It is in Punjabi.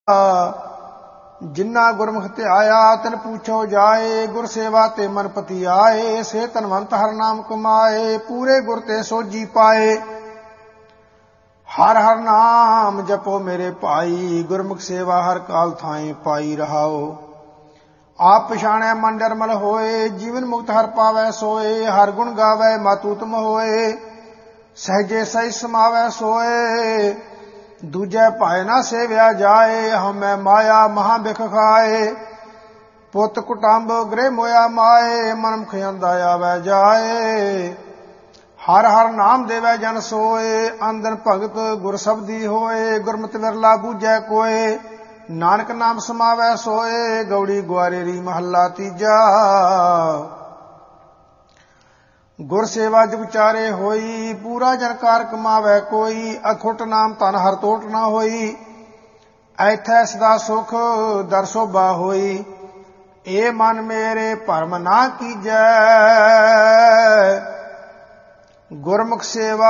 ਜਿਨ੍ਹਾਂ ਗੁਰਮੁਖ ਧਿਆਇਆ ਤਿਨ ਪੁੱਛੋ ਜਾਏ। ਗੁਰ ਸੇਵਾ ਤੇ ਮਨ ਪਤੀ ਆਏ। ਸੇ ਧਨਵੰਤ ਹਰ ਨਾਮ ਕਮਾਏ। ਪੂਰੇ ਗੁਰ ਤੇ ਸੋਝੀ ਪਾਏ। ਹਰ ਹਰ ਨਾਮ ਜਪੋ ਮੇਰੇ ਭਾਈ। ਗੁਰਮੁਖ ਸੇਵਾ ਹਰ ਕਾਲ ਥਾਏ ਪਾਈ ਰਹਾਓ। ਆਪ ਪਛਾਣੈ ਮਨ ਨਿਰਮਲ ਹੋਏ। ਜੀਵਨ ਮੁਕਤ ਹਰ ਪਾਵੈ ਸੋਏ। ਹਰ ਗੁਣ ਗਾਵੈ ਮਤ ਉਤਮ ਹੋਏ। ਸਹਿਜੇ ਸਹਿਜ ਸਮਾਵੈ ਸੋਏ। ਦੂਜੈ ਭਾਏ ਨਾ ਸੇਵਿਆ ਜਾਏ। ਹਉਮੈ ਮਾਇਆ ਮਹਾ ਬਿਖ ਖਾਏ। ਪੁੱਤ ਕੁਟੰਬ ਗ੍ਰਹਿ ਮੋਇਆ ਮਾਏ। ਮਨ ਮੁਖ ਅੰਦਾ ਆਵੈ ਜਾਏ। ਹਰ ਹਰ ਨਾਮ ਦੇਵੈ ਜਨ ਸੋਏ। ਅੰਦਨ ਭਗਤ ਗੁਰ ਸਬਦੀ ਹੋਏ। ਗੁਰਮਤਿ ਵਿਰਲਾ ਬੂਝੈ ਕੋਏ। ਨਾਨਕ ਨਾਮ ਸਮਾਵੈ ਸੋਏ। ਗੌੜੀ ਗੁਆਰੇਰੀ ਮਹੱਲਾ ਤੀਜਾ। ਗੁਰ ਸੇਵਾ ਜੁਗ ਚਾਰੇ ਹੋਈ। ਪੂਰਾ ਜਨਕਾਰ ਕਮਾਵੈ ਕੋਈ। ਅਖੁੱਟ ਨਾਮ ਧਨ ਹਰ ਤੋਟ ਨਾ ਹੋਈ। ਐਥੈ ਸਦਾ ਸੁਖ ਦਰ ਸੋਭਾ ਹੋਈ। ਏ ਮਨ ਮੇਰੇ ਭਰਮ ਨਾ ਕੀਜੈ। ਗੁਰਮੁਖ ਸੇਵਾ